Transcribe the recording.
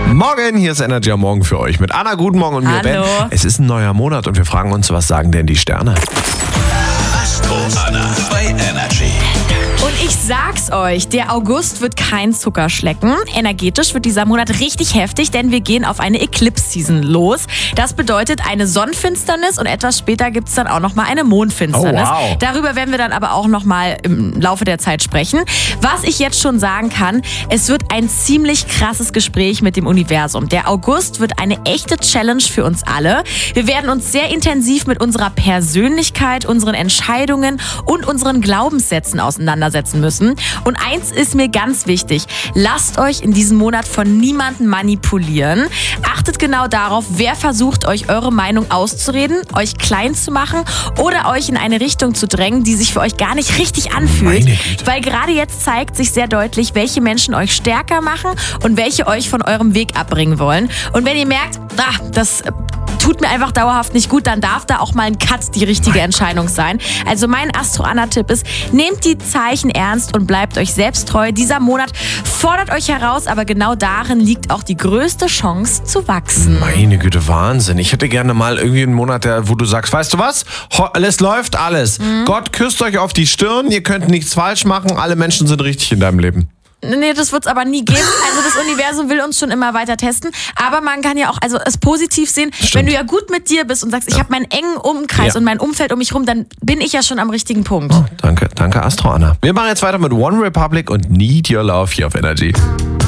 Morgen, hier ist Energy am Morgen für euch mit Anna. Guten Morgen und mir, Ben. Hallo. Es ist ein neuer Monat und wir fragen uns, was sagen denn die Sterne? Astro Anna bei Energy. Und ich sag's euch, der August wird kein Zucker schlecken. Energetisch wird dieser Monat richtig heftig, denn wir gehen auf eine Eclipse-Season los. Das bedeutet eine Sonnenfinsternis und etwas später gibt's dann auch nochmal eine Mondfinsternis. Oh, wow. Darüber werden wir dann aber auch nochmal im Laufe der Zeit sprechen. Was ich jetzt schon sagen kann, es wird ein ziemlich krasses Gespräch mit dem Universum. Der August wird eine echte Challenge für uns alle. Wir werden uns sehr intensiv mit unserer Persönlichkeit, unseren Entscheidungen und unseren Glaubenssätzen auseinandersetzen müssen. Und eins ist mir ganz wichtig. Lasst euch in diesem Monat von niemandem manipulieren. Achtet genau darauf, wer versucht, euch eure Meinung auszureden, euch klein zu machen oder euch in eine Richtung zu drängen, die sich für euch gar nicht richtig anfühlt. Meine Güte. Weil gerade jetzt zeigt sich sehr deutlich, welche Menschen euch stärker machen und welche euch von eurem Weg abbringen wollen. Und wenn ihr merkt, das tut mir einfach dauerhaft nicht gut, dann darf da auch mal ein Cut die richtige Entscheidung sein. Also mein Astro-Anna-Tipp ist, nehmt die Zeichen ernst und bleibt euch selbst treu. Dieser Monat fordert euch heraus, aber genau darin liegt auch die größte Chance zu wachsen. Meine Güte, Wahnsinn. Ich hätte gerne mal irgendwie einen Monat, wo du sagst, weißt du was? Es läuft alles. Gott küsst euch auf die Stirn, ihr könnt nichts falsch machen, alle Menschen sind richtig in deinem Leben. Nee, das wird's aber nie geben. Also das Universum will uns schon immer weiter testen. Aber man kann ja auch es positiv sehen. Stimmt. Wenn du ja gut mit dir bist und sagst, ich habe meinen engen Umkreis und mein Umfeld um mich rum, dann bin ich ja schon am richtigen Punkt. Danke Astro Anna. Wir machen jetzt weiter mit One Republic und Need Your Love hier auf Energy.